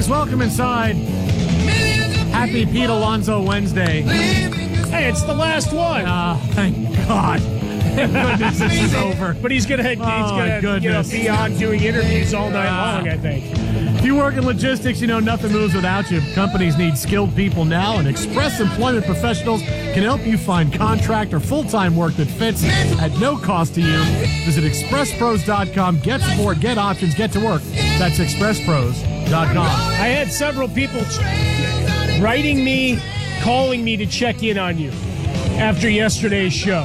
welcome inside. Happy Pete Alonso Wednesday. Hey, it's the last one. Thank God. Thank goodness this is over. But he's gonna be on doing interviews all night long, I think. If you work in logistics, you know nothing moves without you. Companies need skilled people now, and Express Employment Professionals can help you find contract or full-time work that fits at no cost to you. Visit expresspros.com. Get support, get options, get to work. That's expresspros.com. I had several people writing me, calling me to check in on you after yesterday's show.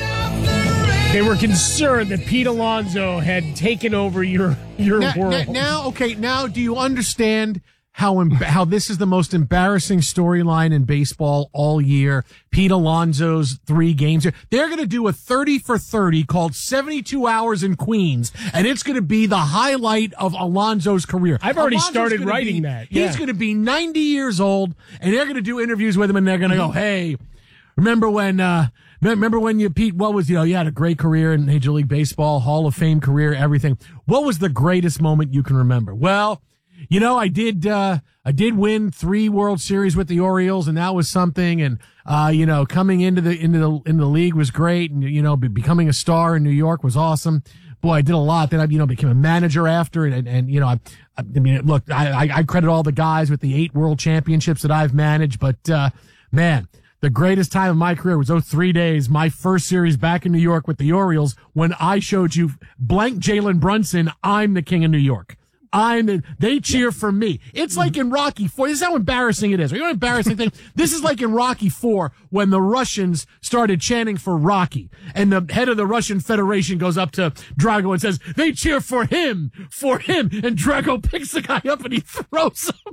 They were concerned that Pete Alonso had taken over your world. Now, do you understand how this is the most embarrassing storyline in baseball all year? Pete Alonso's 3 games. They're going to do a 30 for 30 called 72 Hours in Queens, and it's going to be the highlight of Alonso's career. I've already started writing that. Yeah. He's going to be 90 years old, and they're going to do interviews with him, and they're going to go, hey, remember when you, Pete, you had a great career in Major League Baseball, Hall of Fame career, everything. What was the greatest moment you can remember? Well, I did win 3 World Series with the Orioles, and that was something. And, coming into the league was great. And, becoming a star in New York was awesome. Boy, I did a lot. Then I, became a manager after it. Look, I credit all the guys with the 8 world championships that I've managed, but, man, the greatest time of my career was those 3 days, my first series back in New York with the Orioles, when I showed you blank Jalen Brunson, I'm the king of New York. They cheer for me. It's like in Rocky IV. This is how embarrassing it is. You know what embarrassing thing? This is like in Rocky IV when the Russians started chanting for Rocky, and the head of the Russian Federation goes up to Drago and says, they cheer for him, and Drago picks the guy up and he throws him.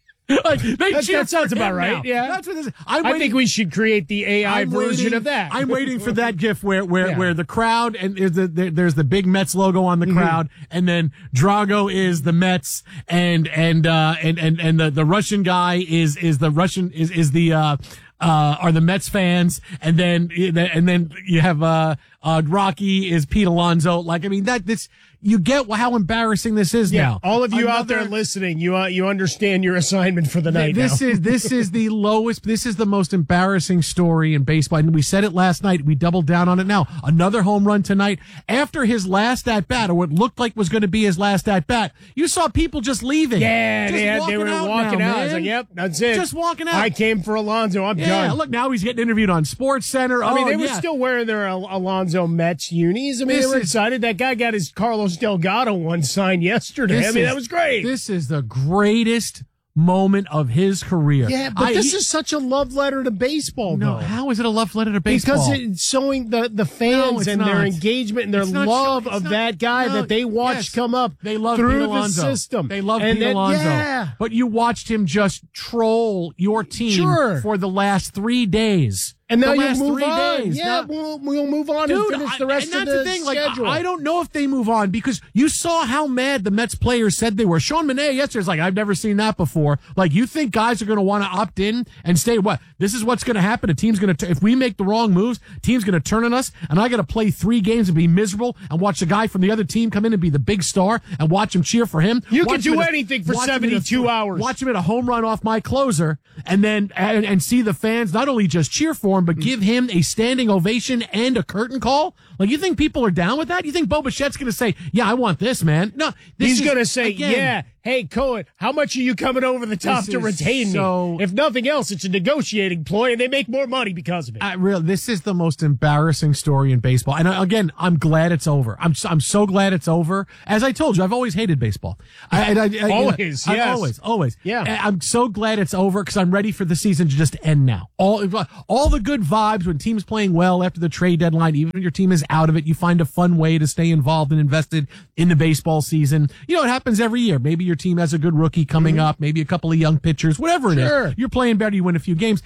That sounds about right. Now. Yeah, that's what this is. I think we should create the AI version of that. I'm waiting for that GIF where the crowd and there's the big Mets logo on the crowd, and then Drago is the Mets, and the Russian guy is the are the Mets fans, and then you have Rocky is Pete Alonso. You get how embarrassing this is now. All of you out there listening, you understand your assignment for the night. This is the lowest. This is the most embarrassing story in baseball. And we said it last night. We doubled down on it now. Another home run tonight after his last at bat, or what looked like was going to be his last at bat. You saw people just leaving. Yeah, they were walking out. I was like, yep, that's it. Just walking out. I came for Alonso. I'm done. Look, now he's getting interviewed on Sports Center. They were still wearing their Alonso Mets unis. They were excited. That guy got his Carlos Delgado one signed yesterday. That was great. This is the greatest moment of his career. Yeah, but this is such a love letter to baseball, though. How is it a love letter to baseball? Because it's showing the fans and their engagement and their love of that guy that they watched come up through the system. They love Pete Alonso. Yeah. But you watched him just troll your team for the last 3 days. And now you move on. Yeah, we'll move on and finish the rest of the schedule. I don't know if they move on, because you saw how mad the Mets players said they were. Sean Manaea yesterday was like, I've never seen that before. Like, you think guys are going to want to opt in and stay? What? This is what's going to happen. A team's going to, if we make the wrong moves, team's going to turn on us, and I got to play 3 games and be miserable and watch the guy from the other team come in and be the big star and watch him cheer for him. You can do anything for 72 hours. Watch him at a home run off my closer, and then and see the fans not only just cheer for him, but give him a standing ovation and a curtain call. Like, you think people are down with that? You think Bo Bichette's going to say, yeah, I want this, man? No. He's going to say, yeah, hey, Cohen, how much are you coming over the top to retain me? If nothing else, it's a negotiating ploy, and they make more money because of it. This is the most embarrassing story in baseball. And again, I'm glad it's over. I'm so glad it's over. As I told you, I've always hated baseball. Always. Yeah. I'm so glad it's over, because I'm ready for the season to just end now. All the good vibes when teams playing well after the trade deadline, even when your team is out of it, you find a fun way to stay involved and invested in the baseball season. It happens every year. Maybe your team has a good rookie coming up, maybe a couple of young pitchers, whatever it is. You're playing better, you win a few games.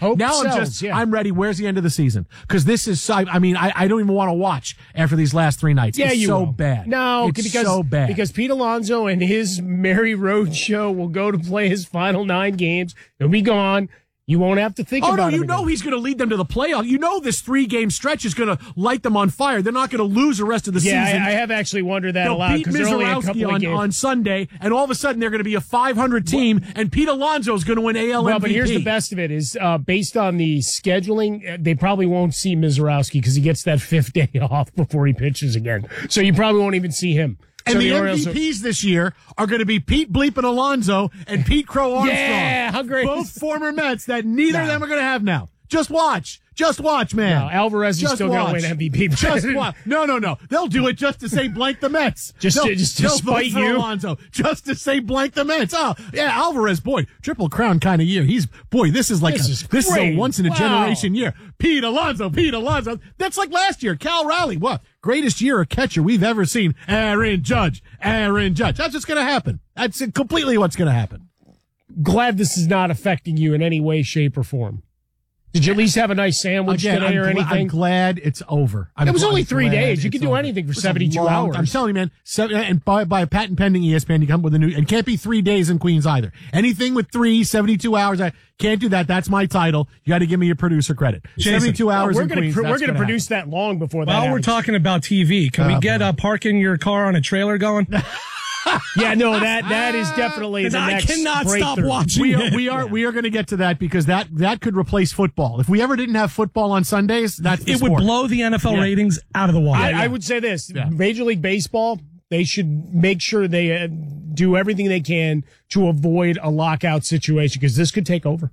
I'm ready. Where's the end of the season? Because this is, I don't even want to watch after these last 3 nights. Yeah, it's so bad. No, it's so bad. Because Pete Alonso and his merry road show will go to play his final 9 games. He'll be gone. You won't have to think about it. Oh, no, you again. know he's going to lead them to the playoff. You know this 3-game stretch is going to light them on fire. They're not going to lose the rest of the season. Yeah, I have actually wondered that They'll aloud beat because they're only a couple of games. on Sunday, and all of a sudden they're going to be a 500 team, and Pete Alonso is going to win AL MVP. But here's the best of it is based on the scheduling, they probably won't see Mizorowski because he gets that 5th day off before he pitches again. So you probably won't even see him. And so the Orioles MVPs this year are going to be Pete Bleepin Alonso and Pete Crow Armstrong. Yeah, how great. Both former Mets that neither of them are going to have now. Just watch. Just watch, man. No, Alvarez is still going to win MVP. Just watch. No. They'll do it just to say blank the Mets. just to spite you. Alonso, just to say blank the Mets. Oh, yeah, Alvarez, boy, Triple Crown kind of year. This is a once in a generation year. Pete Alonso. That's like last year. Cal Raleigh, what? Greatest year of catcher we've ever seen. Aaron Judge. That's what's going to happen. That's completely what's going to happen. Glad this is not affecting you in any way, shape, or form. Did you at least have a nice sandwich today or anything? I'm glad it's over. It was only 3 days. You could do anything for 72 hours. I'm telling you, man. And by a patent pending ESPN, you come up with a new, and can't be 3 days in Queens either. Anything with 72 hours, I can't do that. That's my title. You got to give me your producer credit. Jason, 72 hours in Queens. We're going to produce that long before that. While we're talking about TV, can we get parking your car on a trailer going? Yeah, no, that is definitely the next I cannot stop breakthrough. watching. We are going to get to that because that could replace football. If we ever didn't have football on Sundays, that's the it sport. would blow the NFL ratings out of the water. I would say this: Major League Baseball, they should make sure they do everything they can to avoid a lockout situation because this could take over.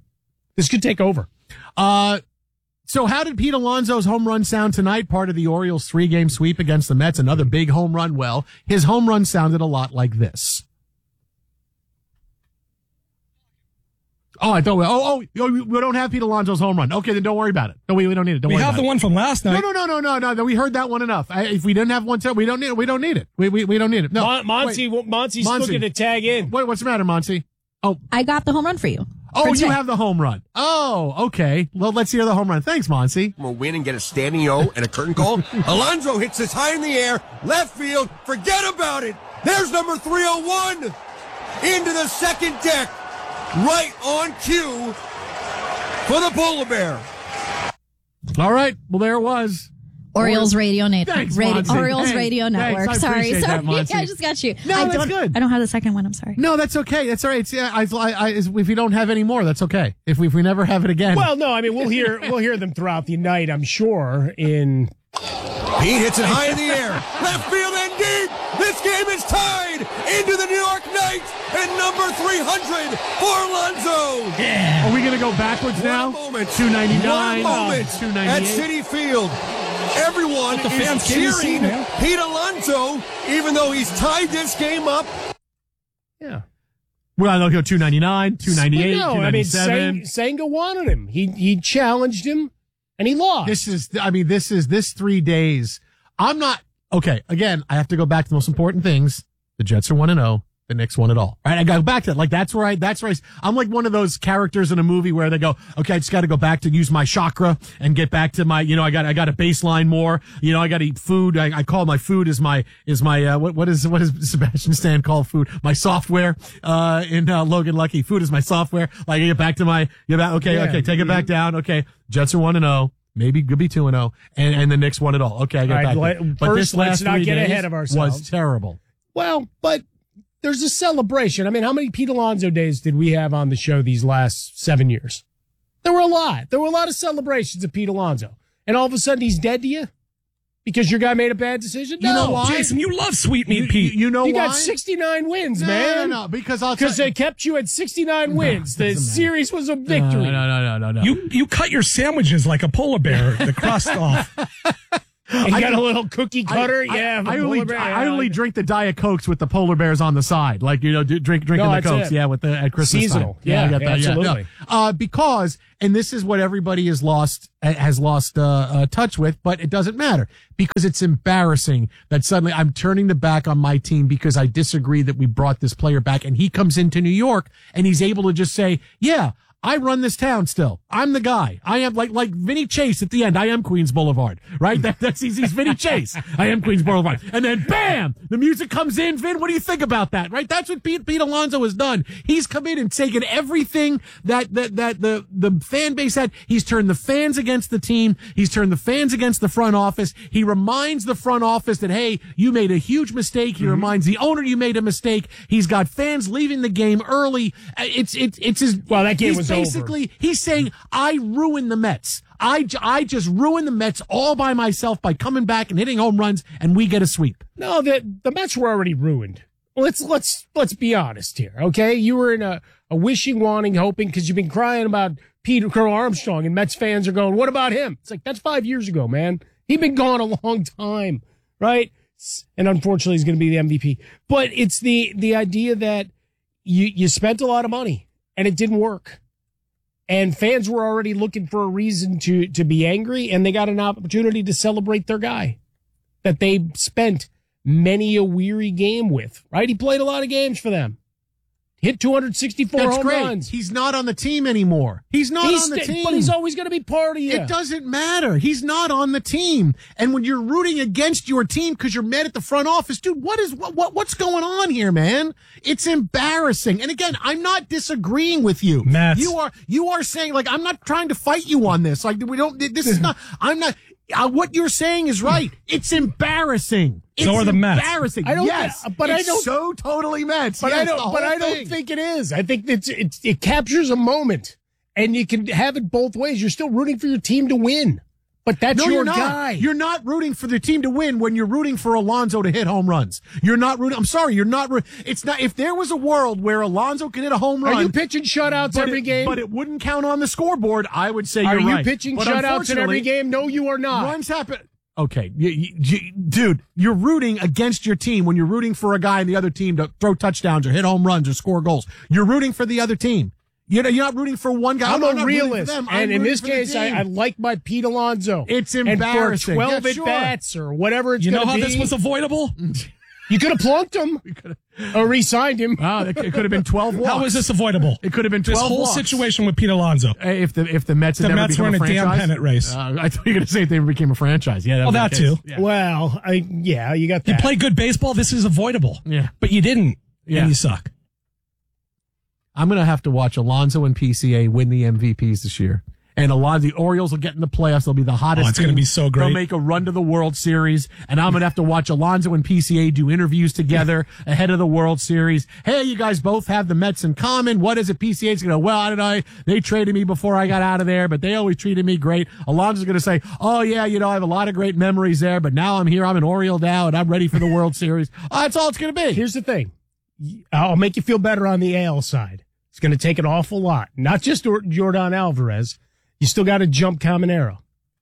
So how did Pete Alonso's home run sound tonight? Part of the Orioles 3-game sweep against the Mets. Another big home run. Well, his home run sounded a lot like this. Oh, I thought we don't have Pete Alonso's home run. Okay, then don't worry about it. No, we don't need it. Don't we worry have about the one from last night. No. We heard that one enough. If we didn't have one, we don't need it. We don't need it. We don't need it. No, Monsi's looking to tag in. What's the matter, Monsi? Oh, I got the home run for you. Oh, you have the home run. Oh, okay. Well, let's hear the home run. Thanks, Monsi. We'll win and get a standing O and a curtain call. Alonso hits this high in the air, left field. Forget about it. There's number 301 into the second deck, right on cue for the polar bear. All right. Well, there it was. Orioles Radio Network. Thanks, Orioles Radio Network. Thanks, I appreciate that, Monsi. I just got you. No, that's good. I don't have the second one. I'm sorry. No, that's okay. That's all right. If you don't have any more, that's okay. If we never have it again. Well, no, I mean we'll hear them throughout the night. I'm sure. Pete hits it high in the air, left field and deep. This game is tied into the New York Knights and number 300 for Alonso. Yeah. Are we gonna go backwards now? 299. 298 at Citi Field. Everyone is cheering Pete Alonso, even though he's tied this game up. Yeah. Well, they'll go 299, 298, no, 297. I mean, Senga wanted him. He challenged him, and he lost. This is 3 days. I'm not okay. Again, I have to go back to the most important things. The Jets are 1-0. The Knicks won it all. Right? I got back to that. Like, that's where I'm like one of those characters in a movie where they go, okay, I just got to go back to use my chakra and get back to my, I got a baseline more. I got to eat food. I call my food is my, what is Sebastian Stan call food? My software, in Logan Lucky. Food is my software. Like, I get back to my, okay, take it back down. Okay. Jets are 1-0. Maybe could be 2-0. And the Knicks won it all. Okay. I got back. But this last 3 days was terrible. Well, but there's a celebration. I mean, how many Pete Alonso days did we have on the show these last 7 years? There were a lot. There were a lot of celebrations of Pete Alonso. And all of a sudden he's dead to you? Because your guy made a bad decision? No. You know why? Jason, you love sweet meat Pete. You know why? You got 69 wins, man. No, because they kept you at 69 wins. The series was a victory. No. You cut your sandwiches like a polar bear, the crust off. And got a little cookie cutter. I only drink the Diet Cokes with the polar bears on the side, like drinking the Cokes. Yeah, with at Christmas seasonal. Time. Yeah, I got that. Absolutely. Yeah. Because, and this is what everybody has lost touch with, but it doesn't matter because it's embarrassing that suddenly I'm turning the back on my team because I disagree that we brought this player back, and he comes into New York and he's able to just say, yeah, I run this town still. I'm the guy. I am like Vinny Chase at the end. I am Queens Boulevard, right? That's he's Vinny Chase. I am Queens Boulevard. And then bam, the music comes in. Vin, what do you think about that? Right? That's what Pete Alonso has done. He's come in and taken everything that the fan base had. He's turned the fans against the team. He's turned the fans against the front office. He reminds the front office that, hey, you made a huge mistake. He reminds the owner you made a mistake. He's got fans leaving the game early. It's his. Well, that game was basically over. He's saying, I ruined the Mets. I just ruined the Mets all by myself by coming back and hitting home runs, and we get a sweep. No, the Mets were already ruined. Let's be honest here, okay? You were in a wishing, wanting, hoping, because you've been crying about Carl Armstrong, and Mets fans are going, what about him? It's like, that's 5 years ago, man. He'd been gone a long time, right? And unfortunately, he's going to be the MVP. But it's the idea that you spent a lot of money, and it didn't work. And fans were already looking for a reason to be angry, and they got an opportunity to celebrate their guy that they spent many a weary game with, right? He played a lot of games for them. Hit 264 That's home great. runs. He's not on the team anymore. He's not on the team. But he's always going to be part of you. It doesn't matter. He's not on the team. And when you're rooting against your team because you're mad at the front office, dude, what's going on here, man? It's embarrassing. And again, I'm not disagreeing with you. Matt. You are saying, like, I'm not trying to fight you on this. Like, what you're saying is right. It's embarrassing. So are the Mets. Embarrassing. It's so totally Mets. But yes, I don't think it is. I think it captures a moment, and you can have it both ways. You're still rooting for your team to win, but that's your guy. You're not rooting for the team to win when you're rooting for Alonso to hit home runs. You're not rooting. I'm sorry. You're not. It's not. If there was a world where Alonso could hit a home run, are you pitching shutouts every game? But it wouldn't count on the scoreboard. I would say you're right. Are you pitching shutouts in every game? No, you are not. Runs happen. Okay, dude, you're rooting against your team when you're rooting for a guy in the other team to throw touchdowns or hit home runs or score goals. You're rooting for the other team. You're not rooting for one guy. I'm a realist, and in this case, I like my Pete Alonso. It's embarrassing. And for 12 at-bats or whatever it's going to be. You know how this was avoidable? You could have plunked him or re-signed him. Oh, it could have been 12 walks. How is this avoidable? It could have been 12 This whole walks. situation with Pete Alonso. If the Mets had never become were in a a franchise. damn pennant race. I thought you were going to say if they became a franchise. Yeah, Well, that too. Yeah. Well, you got that. You play good baseball, this is avoidable. Yeah. But you didn't, Yeah. and you suck. I'm going to have to watch Alonso and PCA win the MVPs this year. And the Orioles will get in the playoffs. They'll be the hottest. Oh, it's going to be so great. They'll make a run to the World Series. And I'm going to have to watch Alonso and PCA do interviews together ahead of the World Series. Hey, you guys both have the Mets in common. What is it? PCA's going to go, well, they traded me before I got out of there, but they always treated me great. Alonso's going to say, oh, yeah, I have a lot of great memories there, but now I'm here. I'm an Oriole now, and I'm ready for the World Series. That's all it's going to be. Here's the thing. I'll make you feel better on the AL side. It's going to take an awful lot. Not just Jordan Alvarez. You still got to jump Caminero.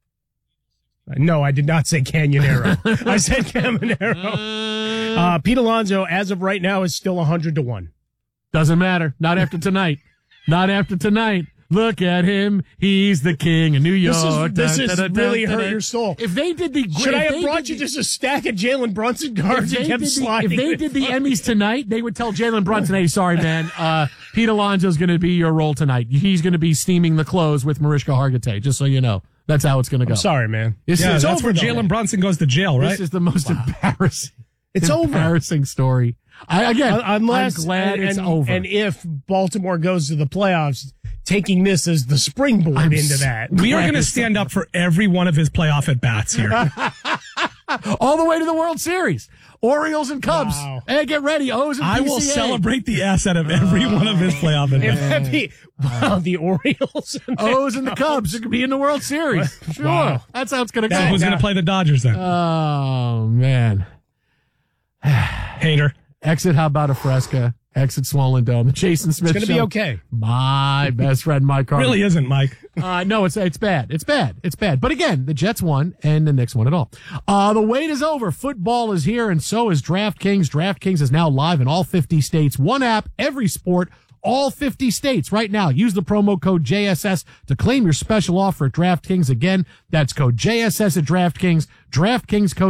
No, I did not say Canyonero. I said Caminero. Pete Alonso, as of right now, is still 100-1. Doesn't matter. Not after tonight. Not after tonight. Look at him. He's the king of New York. This is really hurt your soul. If they did the, should I have brought you just a stack of Jalen Brunson cards and kept sliding? If they did the Emmys tonight, they would tell Jalen Brunson, "Hey, sorry, man. Pete Alonso's going to be your role tonight. He's going to be steaming the clothes with Mariska Hargitay. Just so you know, that's how it's going to go." I'm sorry, man. That's where Jalen Brunson goes to jail, right? This is the most embarrassing. It's embarrassing story. I'm glad it's over. And if Baltimore goes to the playoffs, taking this as the springboard into that. We are going to stand up for every one of his playoff at-bats here. All the way to the World Series. Orioles and Cubs. Wow. Hey, get ready. O's and PCA. I will celebrate the ass out of every one of his playoff at-bats. The Orioles. And O's and the Cubs are going to be in the World Series. Sure. Wow. That's how it's going to go. Who's going to play the Dodgers then? Oh, man. Hater. Exit How About a Fresca. Exit Swollen Dome. The Jason Smith Show. It's going to be okay. My best friend, Mike Carter. Really isn't, Mike. No, it's bad. It's bad. It's bad. But again, the Jets won and the Knicks won it all. The wait is over. Football is here and so is DraftKings. DraftKings is now live in all 50 states. One app, every sport, all 50 states right now. Use the promo code JSS to claim your special offer at DraftKings. Again, that's code JSS at DraftKings. DraftKings code